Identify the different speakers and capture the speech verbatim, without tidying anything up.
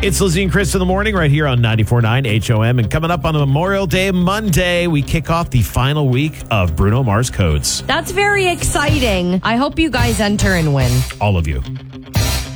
Speaker 1: It's Lizzie and Chris in the morning right here on ninety-four point nine H O M. And coming up on a Memorial Day Monday, we kick off the final week of Bruno Mars Codes.
Speaker 2: That's very exciting. I hope you guys enter and win.
Speaker 1: All of you.